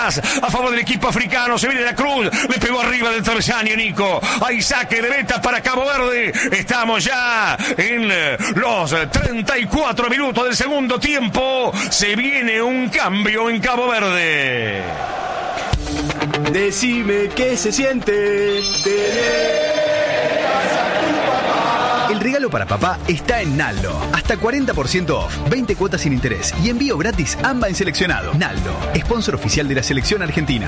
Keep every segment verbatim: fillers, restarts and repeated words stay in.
A favor del equipo africano, se viene la Cruz, le pegó arriba del travesaño Nico. Hay saque de meta para Cabo Verde. Estamos ya en los treinta y cuatro minutos del segundo tiempo. Se viene un cambio en Cabo Verde. Decime qué se siente tener. El regalo para papá está en Naldo. Hasta cuarenta por ciento off, veinte cuotas sin interés y envío gratis AMBA en seleccionado. Naldo, sponsor oficial de la selección argentina.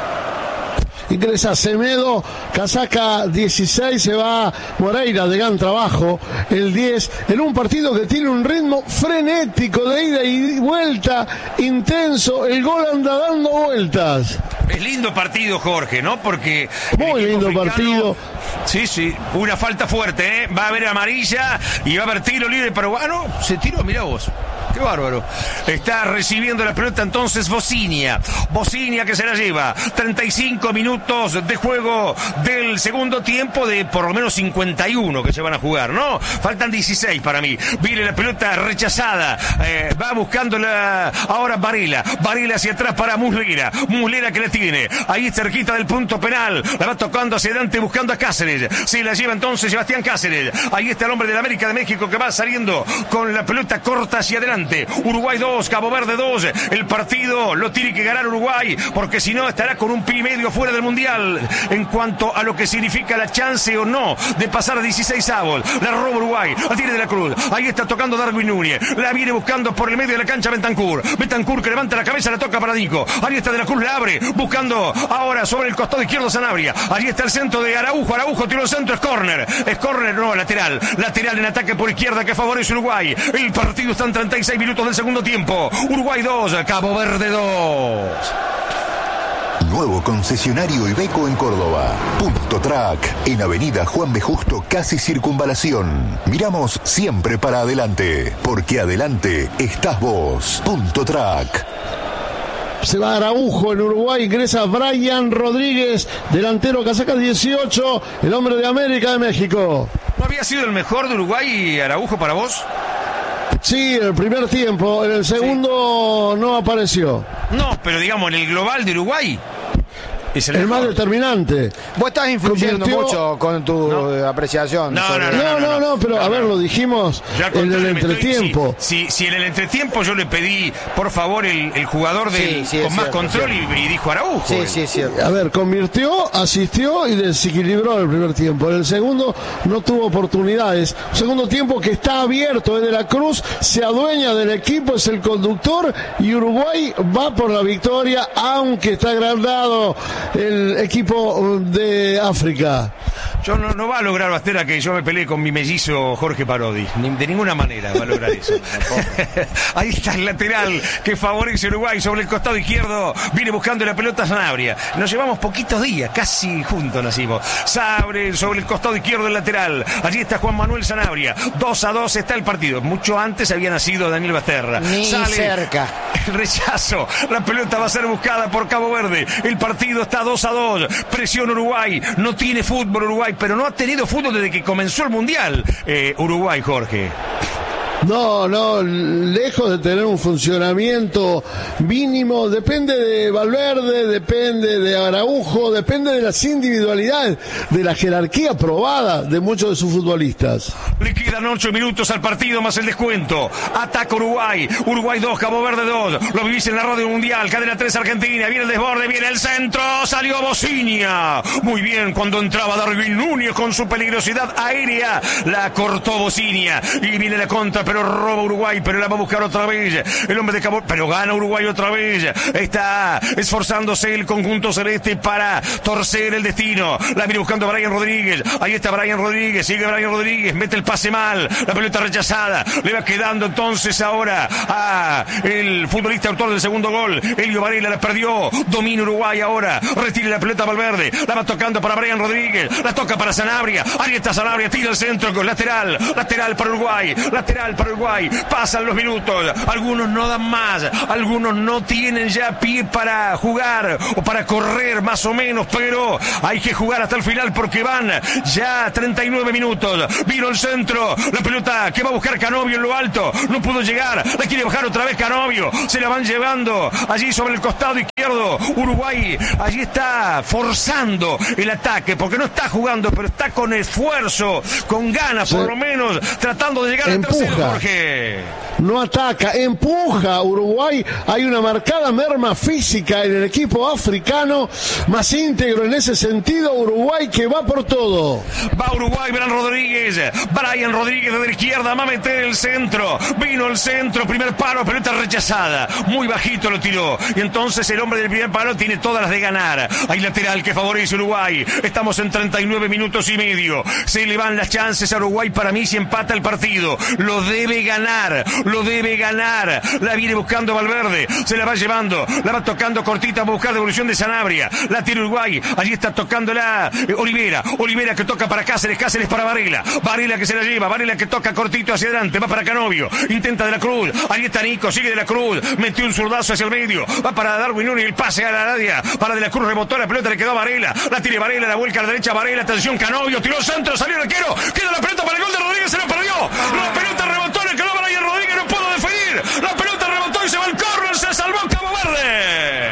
Ingresa Semedo, casaca dieciséis, se va Moreira de gran trabajo, el diez, en un partido que tiene un ritmo frenético de ida y vuelta, intenso, el gol anda dando vueltas. Es lindo partido, Jorge, ¿no? Porque... Muy lindo africano, partido. Sí, sí, una falta fuerte, ¿eh? Va a haber amarilla y va a haber tiro libre peruano. Se tiró, mirá vos. Qué bárbaro. Está recibiendo la pelota entonces Bocinia. Bocinia que se la lleva. treinta y cinco minutos de juego del segundo tiempo de por lo menos cincuenta y uno que se van a jugar, ¿no? Faltan dieciséis para mí. Viene la pelota rechazada. Eh, va buscando la... ahora Varela. Varela hacia atrás para Muslera. Muslera que la tiene. Ahí cerquita del punto penal. La va tocando hacia adelante buscando a Cáceres. Se la lleva entonces Sebastián Cáceres. Ahí está el hombre de la América de México que va saliendo con la pelota corta hacia adelante. Uruguay dos, Cabo Verde dos. El partido lo tiene que ganar Uruguay, porque si no estará con un pie y medio fuera del Mundial en cuanto a lo que significa la chance o no de pasar a dieciséis avos. La roba Uruguay, la tiene de la Cruz. Ahí está tocando Darwin Núñez. La viene buscando por el medio de la cancha Bentancur. Bentancur que levanta la cabeza, la toca para Nico. Ahí está de la Cruz, la abre, buscando ahora sobre el costado izquierdo Sanabria. Allí está el centro de Araujo. Araujo tiró el centro, es córner. Es córner, no, lateral. Lateral en ataque por izquierda que favorece Uruguay. El partido está en treinta y seis minutos del segundo tiempo. Uruguay dos, Cabo Verde dos. Nuevo concesionario Iveco en Córdoba. Punto Track, en Avenida Juan B. Justo, casi Circunvalación. Miramos siempre para adelante, porque adelante estás vos. Punto Track. Se va Araujo en Uruguay, ingresa Brian Rodríguez, delantero casaca dieciocho, el hombre de América de México. ¿No había sido el mejor de Uruguay Araujo para vos? Sí, en el primer tiempo, en el segundo sí. No apareció. No, pero digamos, en el global de Uruguay es el, el más determinante. Vos estás influyendo Convirtió... mucho con tu no. apreciación. No, sobre... no, no, no, no, no, no, pero no, a ver, lo dijimos en el entretiempo. Si, si, si en el entretiempo yo le pedí, por favor, el, el jugador del, sí, sí, con más cierto, control y, y dijo Araujo. Sí, sí, sí. A ver, convirtió, asistió y desequilibró el primer tiempo. En el segundo no tuvo oportunidades. Segundo tiempo que está abierto, es de la Cruz, se adueña del equipo, es el conductor y Uruguay va por la victoria, aunque está agrandado el equipo de África. Yo no, no va a lograr, Bastera, que yo me pelee con mi mellizo Jorge Parodi. Ni, de ninguna manera va a lograr eso. Ahí está el lateral que favorece a Uruguay sobre el costado izquierdo. Viene buscando la pelota Sanabria. Nos llevamos poquitos días, casi juntos nacimos. Sabre sobre el costado izquierdo del lateral. Allí está Juan Manuel Sanabria. dos a dos está el partido. Mucho antes había nacido Daniel Basterra. Ni Sale cerca. El rechazo. La pelota va a ser buscada por Cabo Verde. El partido está dos a dos. Presión Uruguay. No tiene fútbol Uruguay, pero no ha tenido fútbol desde que comenzó el Mundial. Eh, Uruguay, Jorge. No, no, lejos de tener un funcionamiento mínimo, depende de Valverde, depende de Araujo, depende de las individualidades, de la jerarquía probada de muchos de sus futbolistas. Le quedan ocho minutos al partido más el descuento. Ataca Uruguay, Uruguay dos, Cabo Verde dos. Lo vivís en la radio mundial, cadena tres Argentina. Viene el desborde, viene el centro, salió Bocinia. Muy bien, cuando entraba Darwin Núñez con su peligrosidad aérea, la cortó Bocinia. Y viene la contra, pero roba Uruguay, pero la va a buscar otra vez el hombre de Cabo, pero gana Uruguay otra vez. Está esforzándose el conjunto celeste para torcer el destino. La viene buscando Brian Rodríguez. Ahí está Brian Rodríguez, sigue Brian Rodríguez, mete el pase mal, la pelota rechazada. Le va quedando entonces ahora a el futbolista autor del segundo gol, Elio Varela, la perdió. Domina Uruguay ahora, retira la pelota Valverde, la va tocando para Brian Rodríguez, la toca para Sanabria. Ahí está Sanabria, tira el centro con lateral, lateral para Uruguay, lateral para Uruguay. Pasan los minutos, algunos no dan más, algunos no tienen ya pie para jugar o para correr más o menos, pero hay que jugar hasta el final porque van ya treinta y nueve minutos. Vino el centro, la pelota que va a buscar Canovio en lo alto, no pudo llegar, la quiere bajar otra vez Canovio, se la van llevando allí sobre el costado izquierdo. Uruguay allí está forzando el ataque porque no está jugando, pero está con esfuerzo, con ganas, sí, por lo menos tratando de llegar al tercero, Jorge. No ataca, empuja Uruguay. Hay una marcada merma física en el equipo africano, más íntegro en ese sentido. Uruguay que va por todo. Va Uruguay, Brian Rodríguez. Brian Rodríguez de la izquierda va a meter el centro. Vino el centro, primer palo, pelota rechazada. Muy bajito lo tiró. Y entonces el hombre del primer palo tiene todas las de ganar. Hay lateral que favorece Uruguay. Estamos en treinta y nueve minutos y medio. Se le van las chances a Uruguay para mí si empata el partido. Lo debe ganar. Lo debe ganar. La viene buscando Valverde. Se la va llevando. La va tocando cortita para buscar devolución de Sanabria. La tiene Uruguay. Allí está tocándola eh, Olivera. Olivera que toca para Cáceres. Cáceres para Varela. Varela que se la lleva. Varela que toca cortito hacia adelante. Va para Canovio. Intenta de la Cruz. Allí está Nico. Sigue de la Cruz. Metió un zurdazo hacia el medio. Va para Darwin Núñez. El pase a la área. Para de la Cruz. Rebotó la pelota. Le quedó a Varela. La tiene Varela. La vuelca a la derecha. Varela. Atención. Canovio. Tiró centro. Salió el arquero. Queda la pelota para el gol de Rodríguez. Se la perdió. La pelota rebotó. Le quedó a Brian Rodríguez. No pudo definir. La pelota rebotó y se va al córner. Se salvó Cabo Verde.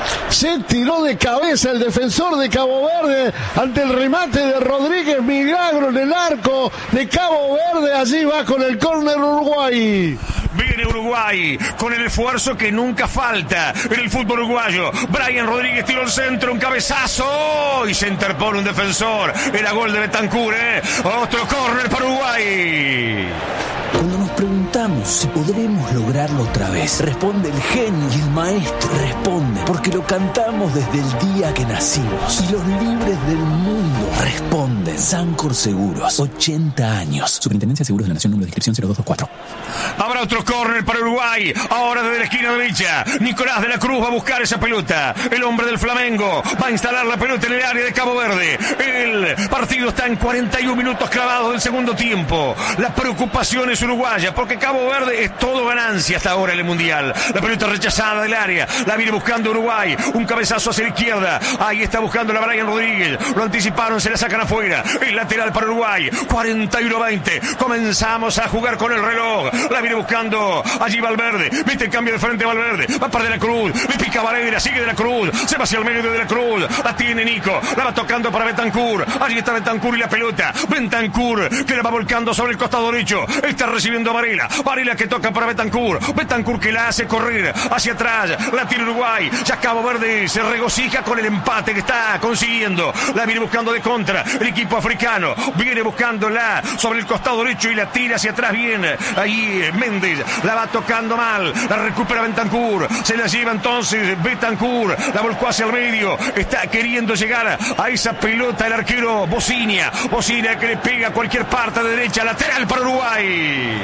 Se tiró de cabeza el defensor de Cabo Verde ante el remate de Rodríguez. Milagro en el arco de Cabo Verde. Allí va con el córner Uruguay. Viene Uruguay con el esfuerzo que nunca falta en el fútbol uruguayo. Brian Rodríguez tiró el centro, un cabezazo y se interpone un defensor. Era gol de Bentancur, ¿eh? Otro córner para Uruguay. Cuando nos preguntamos si podremos lograrlo otra vez, responde el genio y el maestro. Responde porque lo cantamos desde el día que nacimos. Y los libres del mundo responden. Sancor Seguros, ochenta años. Superintendencia de Seguros de la Nación, número de inscripción cero dos dos cuatro. Habrá otro córner para Uruguay. Ahora desde la esquina derecha. Nicolás de la Cruz va a buscar esa pelota. El hombre del Flamengo va a instalar la pelota en el área de Cabo Verde. El partido está en cuarenta y uno minutos clavados del segundo tiempo. La preocupación es uruguaya porque Cabo Verde es todo ganancia hasta ahora en el Mundial. La pelota rechazada del área. La viene buscando Uruguay. Un cabezazo hacia la izquierda. Ahí está buscando la Brian Rodríguez. Lo anticiparon, se la sacan afuera. El lateral para Uruguay. cuarenta y uno veinte. Comenzamos a jugar con el reloj. La viene buscando allí Valverde. Viste el cambio de frente Valverde. Va para De la Cruz. Le pica Varela. Sigue De la Cruz. Se va hacia el medio de De la Cruz. La tiene Nico. La va tocando para Bentancur. Allí está Bentancur y la pelota. Bentancur que la va volcando sobre el costado derecho. Está recibiendo a Varela. Varela que toca para Bentancur. Bentancur que la hace correr hacia atrás. La tiene Uruguay. Ya Cabo Verde se regocija con el empate que está consiguiendo. La viene buscando de contra. El equipo africano viene buscándola sobre el costado derecho y la tira hacia atrás bien. Ahí Méndez la va tocando mal. La recupera Bentancur. Se la lleva entonces Bentancur. La volcó hacia el medio. Está queriendo llegar a esa pelota el arquero Bocinia. Bocinia que le pega a cualquier parte de derecha. Lateral para Uruguay.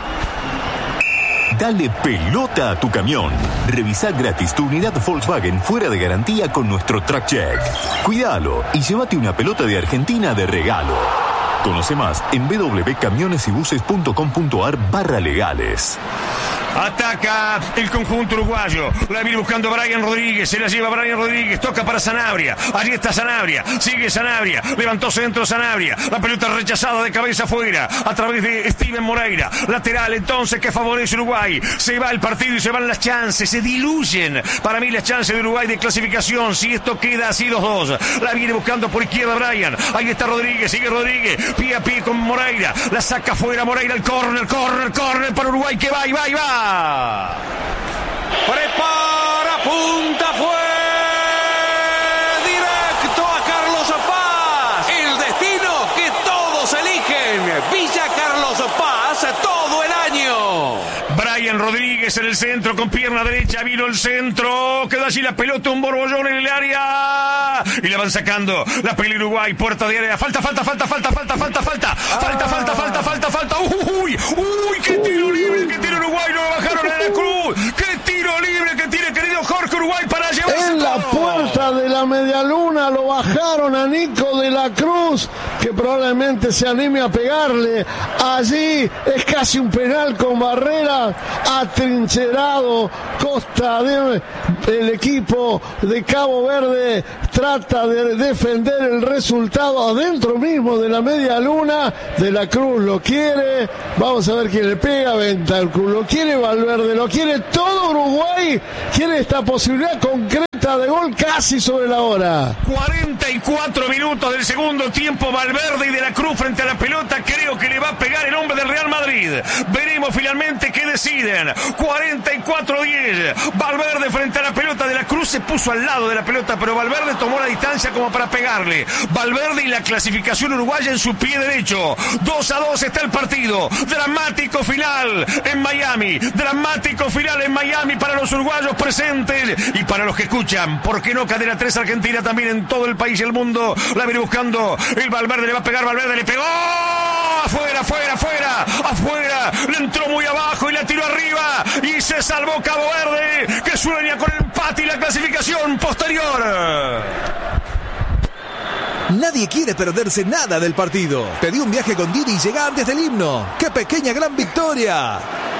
Dale pelota a tu camión. Revisa gratis tu unidad Volkswagen fuera de garantía con nuestro Track Check. Cuídalo y llévate una pelota de Argentina de regalo. Conoce más en w w w punto camiones y buses punto com punto a r barra legales. Ataca el conjunto uruguayo. La viene buscando Brian Rodríguez. Se la lleva Brian Rodríguez. Toca para Sanabria. Allí está Sanabria. Sigue Sanabria. Levantó centro Sanabria. La pelota rechazada de cabeza afuera. A través de Steven Moreira. Lateral entonces que favorece Uruguay. Se va el partido y se van las chances. Se diluyen. Para mí las chances de Uruguay de clasificación. Si esto queda así dos dos. La viene buscando por izquierda Brian. Ahí está Rodríguez. Sigue Rodríguez. Pie a pie con Moreira. La saca afuera Moreira. El córner, córner, córner para Uruguay que va y va y va. Prepara, punta, fue directo a Carlos Paz. El destino que todos eligen. Villa Carlos Paz todo el año. Brian Rodríguez en el centro con pierna derecha. Vino el centro. Quedó allí la pelota. Un borbollón en el área. Y le van sacando la pelea Uruguay. Puerta de área. Falta, falta, falta, falta, falta, falta, falta. Falta, falta, falta, falta, falta. Uy, uy, qué tiro libre que tiene Uruguay. No lo bajaron en la cruz. Qué tiro libre que tiene querido Jorge Uruguay para llevarse en la todo. puerta del la medialuna lo bajaron a Nico de la Cruz, que probablemente se anime a pegarle. Allí es casi un penal con barrera, atrincherado Costa de, el equipo de Cabo Verde trata de defender el resultado adentro mismo de la media luna. De la Cruz lo quiere, vamos a ver quién le pega. Bentancur lo quiere, Valverde lo quiere, todo Uruguay quiere esta posibilidad concreta de gol casi sobre la hora. cuarenta y cuatro minutos del segundo tiempo, Valverde y de la Cruz frente a la pelota. Creo que le va a pegar el hombre del Real Madrid. Veremos finalmente qué deciden. cuarenta y cuatro diez, Valverde frente a la pelota. De la Cruz se puso al lado de la pelota, pero Valverde tomó la distancia como para pegarle. Valverde y la clasificación uruguaya en su pie derecho. dos a dos está el partido. Dramático final en Miami. Dramático final en Miami para los uruguayos presentes y para los que escuchan. ¿Por qué no Cadena tres Argentina también en todo el país y el mundo? La viene buscando el Valverde, le va a pegar, Valverde le pegó. Afuera, afuera, afuera, afuera. Le entró muy abajo y la tiró arriba y se salvó Cabo Verde, que sueña con el empate y la clasificación posterior. Nadie quiere perderse nada del partido. Pedí un viaje con Didi y llega antes del himno. ¡Qué pequeña gran victoria!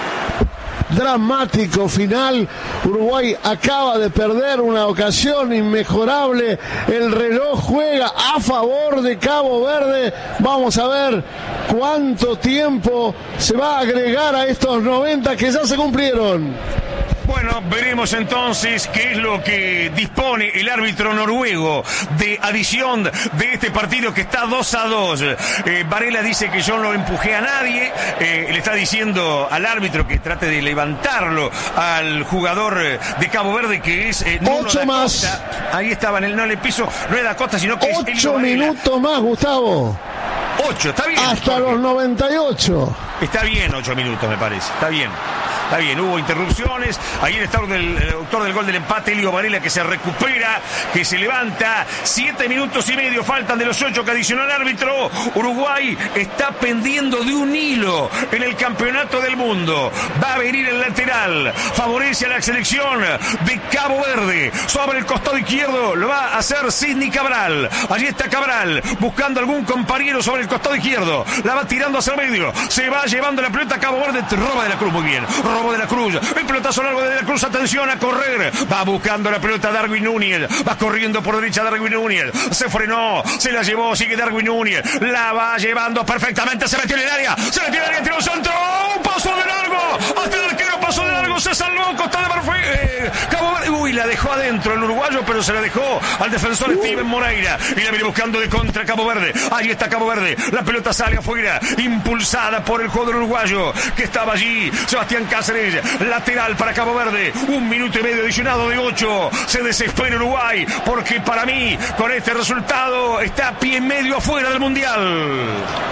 Dramático final. Uruguay acaba de perder una ocasión inmejorable. El reloj juega a favor de Cabo Verde. Vamos a ver cuánto tiempo se va a agregar a estos noventa que ya se cumplieron. Bueno, veremos entonces qué es lo que dispone el árbitro noruego de adición de este partido que está dos a dos. Eh, Varela dice que yo no empujé a nadie. Eh, le está diciendo al árbitro que trate de levantarlo al jugador de Cabo Verde, que es eh, Nuno Ocho da más. Costa. Ahí estaba en el, no en el piso, no es da Costa, sino que Ocho es Elio Varela. minutos más, Gustavo. Ocho, está bien. Hasta Jorge. los noventa y ocho. Está bien, ocho minutos me parece, está bien. Está bien, hubo interrupciones. Ahí el autor del, el autor del gol del empate, Elio Varela, que se recupera, que se levanta. Siete minutos y medio faltan de los ocho que adicionó el árbitro. Uruguay está pendiendo de un hilo en el campeonato del mundo. Va a venir el lateral. Favorece a la selección de Cabo Verde. Sobre el costado izquierdo lo va a hacer Sidney Cabral. Allí está Cabral buscando algún compañero sobre el costado izquierdo. La va tirando hacia el medio. Se va llevando la pelota a Cabo Verde. Roba de la Cruz, muy bien. Roba de la Cruz, el pelotazo largo de la Cruz, atención a correr, va buscando la pelota Darwin Núñez, va corriendo por derecha Darwin Núñez, se frenó, se la llevó, sigue Darwin Núñez, la va llevando perfectamente, se metió en el área, se metió en el área, tiró un centro, un paso de largo, hasta el arquero pasó de largo, se salvó Costa de Marfil, eh, Cabo Verde, uy, la dejó adentro el uruguayo, pero se la dejó al defensor Steven Moreira, y la viene buscando de contra Cabo Verde, ahí está Cabo Verde, la pelota sale afuera, impulsada por el jugador uruguayo, que estaba allí, Sebastián Cáceres, lateral para Cabo Verde, un minuto y medio adicionado de ocho, se desespera Uruguay, porque para mí, con este resultado, está a pie y medio afuera del Mundial.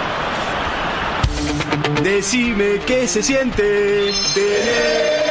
Decime qué se siente tener.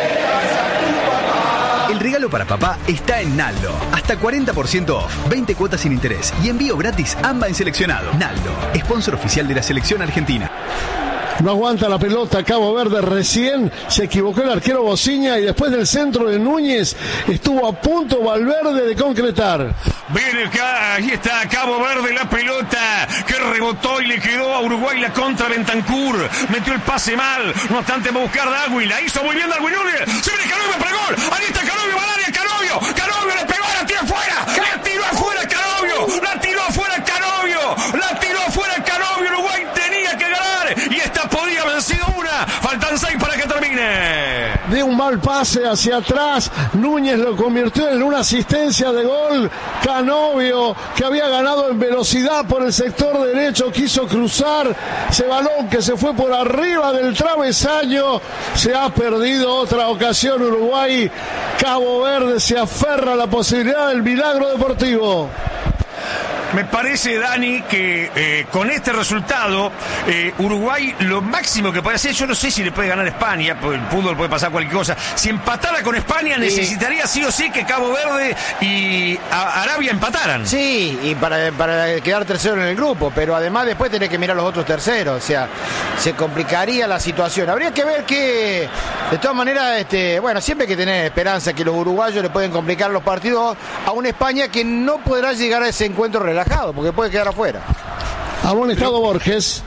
El regalo para papá está en Naldo. Hasta cuarenta por ciento off, veinte cuotas sin interés y envío gratis AMBA en seleccionado. Naldo, sponsor oficial de la selección argentina. No aguanta la pelota Cabo Verde, recién se equivocó el arquero Bociña y después del centro de Núñez estuvo a punto Valverde de concretar. Viene acá, ahí está Cabo Verde, la pelota que rebotó y le quedó a Uruguay la contra Bentancur. Metió el pase mal, no obstante va a buscar Darwin, la hizo muy bien Darwin Núñez. Se viene Canovio para el gol, ahí está Canovio, Valaria, Canovio, Canovio le pegó, la tiró afuera, la tiró afuera Canovio, la tiró afuera Canovio, la tiró afuera Canovio, Uruguay tenía que ganar y esta podía haber sido una, faltan seis para que termine. De un mal pase hacia atrás, Núñez lo convirtió en una asistencia de gol. Canovio, que había ganado en velocidad por el sector derecho, quiso cruzar ese balón que se fue por arriba del travesaño. Se ha perdido otra ocasión Uruguay. Cabo Verde se aferra a la posibilidad del milagro deportivo. Me parece, Dani, que eh, con este resultado, eh, Uruguay lo máximo que puede hacer, yo no sé si le puede ganar a España, porque el fútbol puede pasar cualquier cosa. Si empatara con España, sí, necesitaría sí o sí que Cabo Verde y a Arabia empataran. Sí, y para, para quedar tercero en el grupo, pero además después tenés que mirar los otros terceros, o sea, se complicaría la situación. Habría que ver que, de todas maneras, este, bueno, siempre hay que tener esperanza que los uruguayos le pueden complicar los partidos a una España que no podrá llegar a ese encuentro relajado, porque puede quedar afuera. Amonestado Borges.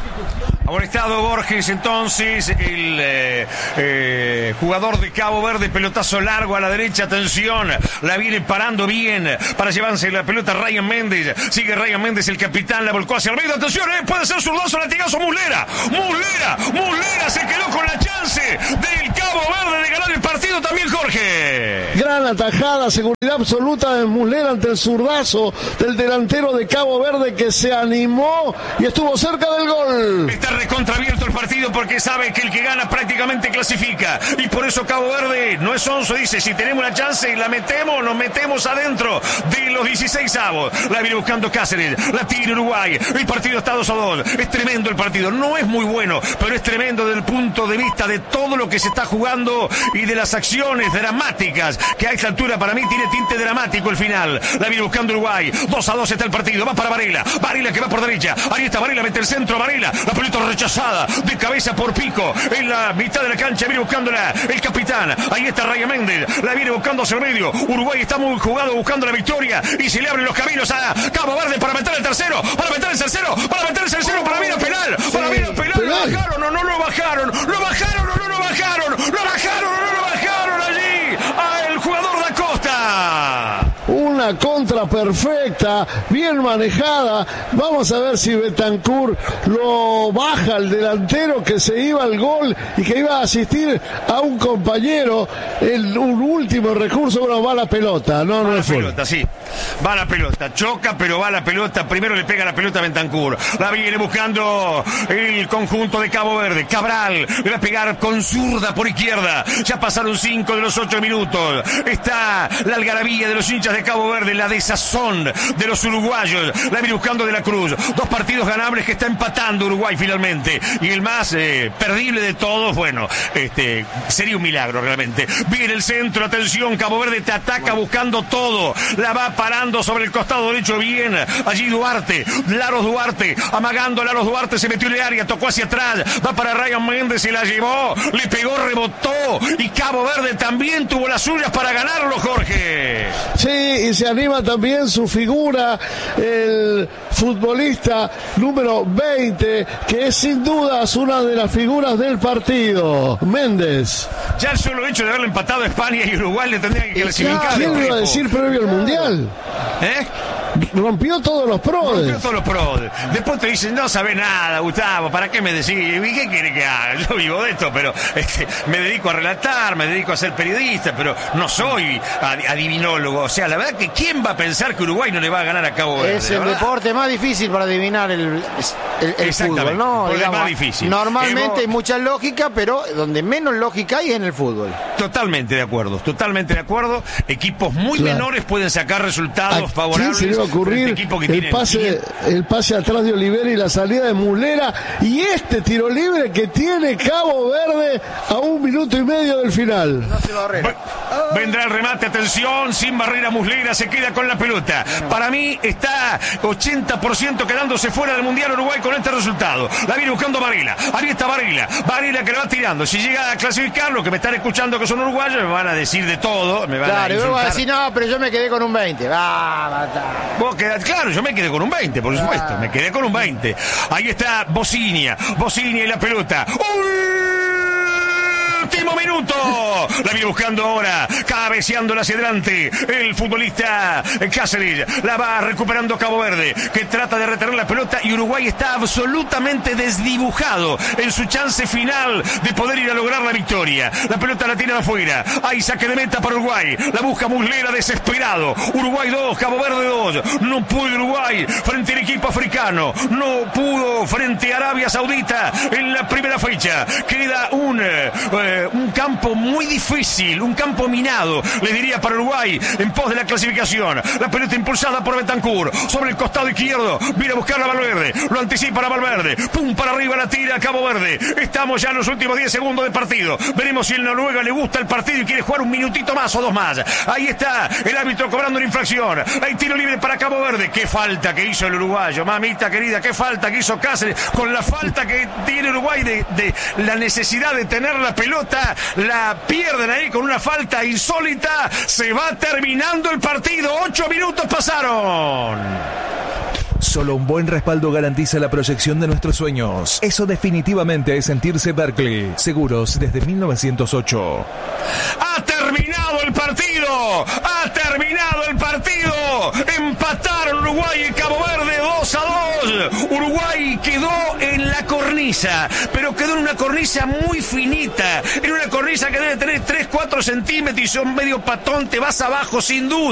Amonestado Borges, entonces, el eh, eh, jugador de Cabo Verde, pelotazo largo a la derecha, atención, la viene parando bien para llevarse la pelota Ryan Méndez, sigue Ryan Méndez, el capitán, la volcó hacia el medio, atención, eh, puede ser zurdazo, latigazo, Muslera, Muslera, Muslera se quedó con la chance del Cabo Verde de ganar el partido también, Jorge. Gran atajada, seguridad absoluta de Muslera ante el zurdazo del delantero de Cabo Verde que se animó y estuvo cerca del gol. Está recontraabierto el partido porque sabe que el que gana prácticamente clasifica y por eso Cabo Verde no es onzo, dice, si tenemos la chance la metemos, nos metemos adentro de los dieciséis avos. La viene buscando Cáceres, la tira Uruguay, el partido está dos a dos, es tremendo el partido, no es muy bueno, pero es tremendo desde el punto de vista de todo lo que se está jugando y de las acciones dramáticas que a esta altura para mí tiene tinte dramático el final. La viene buscando Uruguay, dos a dos está el partido, va para Varela, Varela que va por derecha, ahí está Varela, mete el centro, Varela, la pelota rechazada de cabeza por Pico en la mitad de la cancha, viene buscándola el capitán, ahí está Ryan Méndez, la viene buscando hacia el medio, Uruguay está muy jugado buscando la victoria y se le abren los caminos a Cabo Verde para meter el tercero, para meter el tercero, para meter el tercero, para mí no penal, para mí no penal, lo bajaron o no lo bajaron, lo bajaron o no lo bajaron, lo bajaron o no lo bajaron allí al jugador da Costa. Una contra perfecta, bien manejada. Vamos a ver si Bentancur lo baja al delantero que se iba al gol y que iba a asistir a un compañero. El, un último recurso, bueno, va la pelota. No, no es la pelota, sí. Va la pelota, choca, pero va la pelota. Primero le pega la pelota a Bentancur. La viene buscando el conjunto de Cabo Verde. Cabral le va a pegar con zurda por izquierda. Ya pasaron cinco de los ocho minutos. Está la algarabía de los hinchas de Cabo Verde, la desazón de los uruguayos. La viene buscando de la Cruz. Dos partidos ganables que está empatando Uruguay finalmente. Y el más eh, perdible de todos, bueno, este sería un milagro realmente. Viene el centro, atención, Cabo Verde te ataca buscando todo. La va parando sobre el costado derecho bien. Allí Duarte, Laros Duarte, amagando a Laros Duarte, se metió en el área, tocó hacia atrás, va para Ryan Méndez, se la llevó, le pegó, rebotó. Y Cabo Verde también tuvo las suyas para ganarlo, Jorge. Sí, y se anima también su figura, el futbolista número veinte, que es sin dudas una de las figuras del partido, Méndez. Ya el solo hecho de haberle empatado a España y Uruguay le tendría que clasificar. ¿Quién lo iba a decir previo al Mundial? ¿Eh? Rompió todos los prodes. Rompió todos los prodes. Después te dicen, no sabés nada, Gustavo, ¿para qué me decís? ¿Y qué quiere que haga? Yo vivo de esto, pero este, me dedico a relatar, me dedico a ser periodista, pero no soy adivinólogo. O sea, la verdad que ¿quién va a pensar que Uruguay no le va a ganar a Cabo Verde? Es el deporte más difícil para adivinar el, el, el fútbol, ¿no? El Digamos, más difícil. Normalmente Hemos... hay mucha lógica, pero donde menos lógica hay es en el fútbol. Totalmente de acuerdo, totalmente de acuerdo. Equipos muy claro. menores pueden sacar resultados favorables. Se le va a ocurrir equipo que el pase, el pase atrás de Olivera y la salida de Muslera y este tiro libre que tiene Cabo Verde a un minuto y medio del final. No se lo arregla. Vendrá el remate, atención, sin barrera Muslera, se queda con la pelota. Para mí está ochenta por ciento quedándose fuera del Mundial Uruguay con este resultado. La viene buscando Varela, ahí está Varela, Varela que le va tirando. Si llega a clasificar, los que me están escuchando que son uruguayos me van a decir de todo, me van claro, a insultar. Claro, a decir, no, pero yo me quedé con un veinte. Ah, Vos quedás, claro, yo me quedé con un veinte, por supuesto, ah. me quedé con un veinte. Ahí está Bocinia, Bocinia y la pelota. Último minuto. La viene buscando ahora, cabeceándola hacia adelante. El futbolista Cáceres. La va recuperando Cabo Verde, que trata de retener la pelota y Uruguay está absolutamente desdibujado en su chance final de poder ir a lograr la victoria. La pelota la tiene afuera. Hay saque de meta para Uruguay. La busca Muslera desesperado. Uruguay dos, Cabo Verde dos. No pudo Uruguay frente al equipo africano. No pudo frente a Arabia Saudita en la primera fecha. Queda un... Eh, eh, un campo muy difícil, un campo minado, le diría, para Uruguay, en pos de la clasificación. La pelota impulsada por Bentancur, sobre el costado izquierdo, viene a buscar a Valverde, lo anticipa a Valverde, pum, para arriba la tira a Cabo Verde. Estamos ya en los últimos diez segundos de partido. Veremos si el Noruega le gusta el partido y quiere jugar un minutito más o dos más. Ahí está el árbitro cobrando una infracción. Hay tiro libre para Cabo Verde. Qué falta que hizo el uruguayo, mamita querida, qué falta que hizo Cáceres, con la falta que tiene Uruguay de, de la necesidad de tener la pelota, la pierden ahí con una falta insólita. Se va terminando el partido. Ocho minutos pasaron. Solo un buen respaldo garantiza la proyección de nuestros sueños. Eso definitivamente es sentirse Berkeley. Seguros desde mil novecientos ocho. ¡Ha terminado el partido! ¡Ha terminado el partido! Empataron Uruguay y Cabo Verde dos a dos. Uruguay quedó en la cornisa, pero quedó en una cornisa muy finita. En una cornisa que debe tener tres cuatro centímetros y son medio patón. Te vas abajo sin duda.